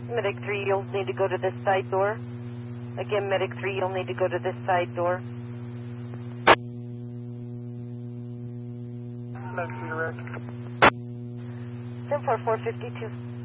Medic 3, you'll need to go to this side door. Again, Medic 3, you'll need to go to this side door. Medic 3 direct. 10-4, 452.